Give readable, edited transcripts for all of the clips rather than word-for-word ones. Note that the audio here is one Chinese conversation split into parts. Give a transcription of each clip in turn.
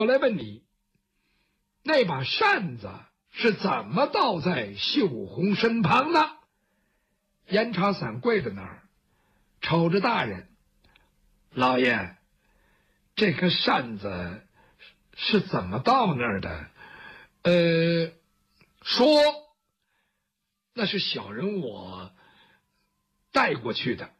我来问你，那把扇子是怎么倒在秀红身旁的？严查伞跪在那儿，瞅着大人，老爷，这颗扇子是怎么到那儿的？说，那是小人我带过去的。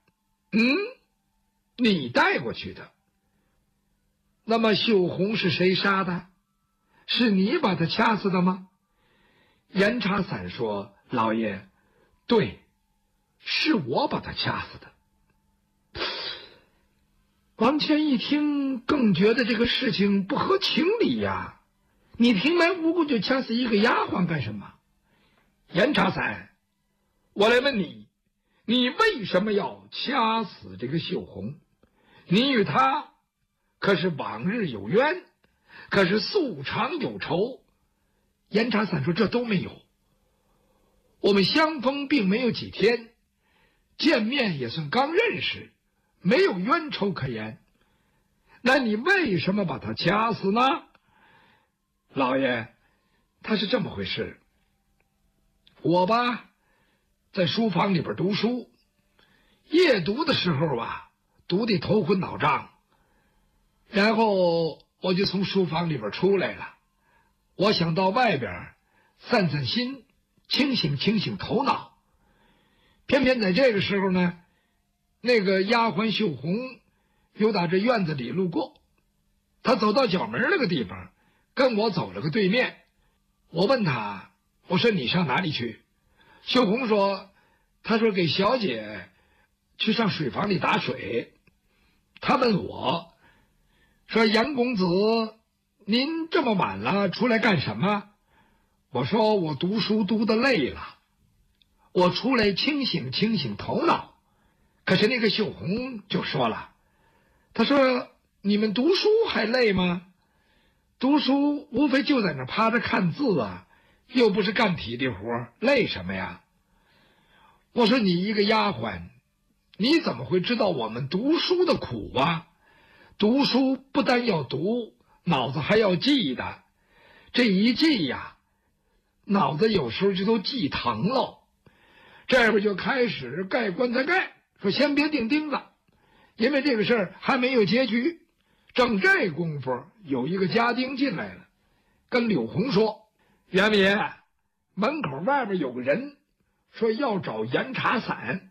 你带过去的？那么秀红是谁杀的？是你把她掐死的吗？严查伞说：老爷，对，是我把她掐死的。王谦一听，更觉得这个事情不合情理呀！你平白无故就掐死一个丫鬟干什么？严查伞，我来问你，你为什么要掐死这个秀红？你与她可是往日有冤，可是素常有仇。严查伞说：这都没有，我们相逢并没有几天，见面也算刚认识，没有冤仇可言。那你为什么把他掐死呢？老爷，他是这么回事。我吧，在书房里边读书，夜读的时候吧，读得头昏脑胀，然后我就从书房里边出来了。我想到外边散散心，清醒清醒头脑。偏偏在这个时候呢，那个丫鬟秀红又打这院子里路过，她走到角门那个地方，跟我走了个对面。我问她，我说你上哪里去？秀红说，她说给小姐去上水房里打水。她问我说，杨公子，您这么晚了出来干什么？我说我读书读得累了，我出来清醒清醒头脑。可是那个秀红就说了，她说你们读书还累吗？读书无非就在那趴着看字啊，又不是干体力活，累什么呀？我说你一个丫鬟，你怎么会知道我们读书的苦啊？读书不但要读，脑子还要记的，这一记呀，脑子有时候就都记疼了。这边就开始盖棺材盖，说先别钉钉子，因为这个事儿还没有结局。正这功夫，有一个家丁进来了，跟柳红说：袁爷，门口外边有个人说要找严查伞。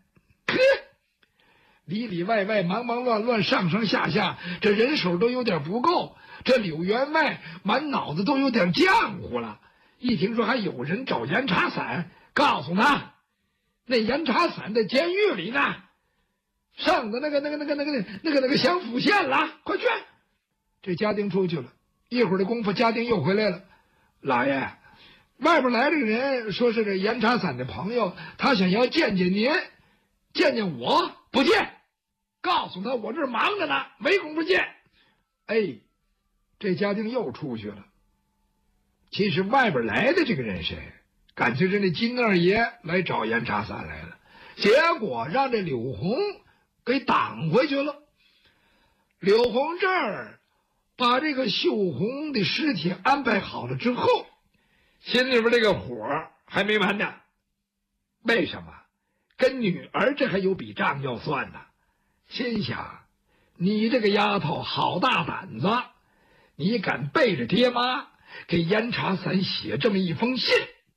里里外外忙忙乱乱，上上下下，这人手都有点不够。这柳员外满脑子都有点浆糊了。一听说还有人找严查伞，告诉他，那严查伞在监狱里呢，上的那个享福县了，快去！这家丁出去了，一会儿的功夫，家丁又回来了。老爷，外边来这个人说是这严查伞的朋友，他想要见见您，见见我，不见，告诉他我这忙着呢，没工夫见。哎，这家丁又出去了。其实外边来的这个人谁？感情是那金二爷来找严查伞来了，结果让这柳红给挡回去了。柳红这儿把这个秀红的尸体安排好了之后，心里边这个火还没完呢。为什么？跟女儿这还有笔账要算呢。心想，你这个丫头好大胆子，你敢背着爹妈给严查伞写这么一封信。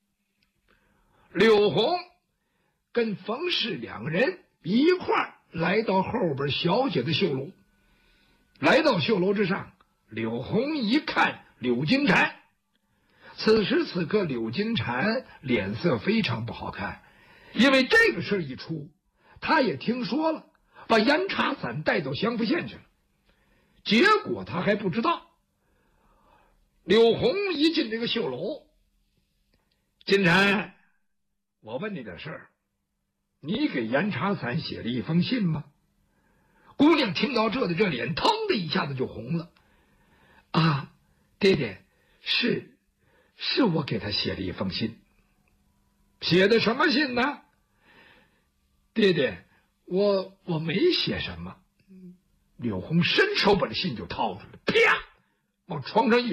柳红跟冯氏两个人一块儿来到后边小姐的绣楼。来到绣楼之上，柳红一看柳金蝉，此时此刻柳金蝉脸色非常不好看，因为这个事一出，他也听说了，把严查伞带到襄福县去了。结果他还不知道。柳红一进这个绣楼，金蝉，我问你点事儿，你给严查伞写了一封信吗？姑娘听到这的，这脸腾的一下子就红了。啊，爹爹，是我给他写了一封信。写的什么信呢？爹爹，我没写什么。柳红伸手把这信就掏出来，啪， 往床上一